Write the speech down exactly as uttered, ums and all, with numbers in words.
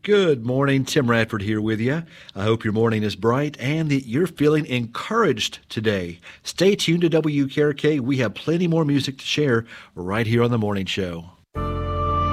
Good morning. Tim Radford here with you. I hope your morning is bright and that you're feeling encouraged today. Stay tuned to W K R K. We have plenty more music to share right here on The Morning Show.